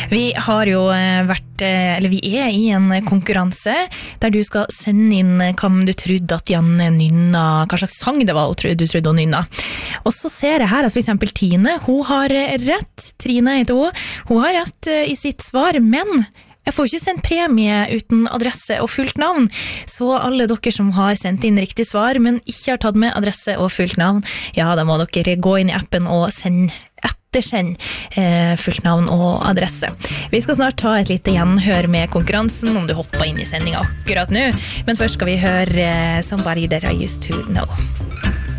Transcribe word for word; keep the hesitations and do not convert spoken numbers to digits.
Vi har jo vært, eller vi er i en konkurranse der du skal sende inn hvem du trodde at Janne nynna, hva slags sang det var du trodde hun nynna. Og så ser jeg her at for eksempel Tine, hun har rett, Trine heter hun, hun har rett i sitt svar, men jeg får ikke sendt premie uten adresse og fullt navn, så alle dere som har sendt inn riktig svar, men ikke har tatt med adresse og fullt navn, ja, da må dere gå inn i appen og sende ettersend eh, fullt navn og adresse. Vi skal snart ta et lite gjenhør med konkurransen, om du hopper inn i sendingen akkurat nå, men først skal vi høre eh, Somebody That I Used To Know.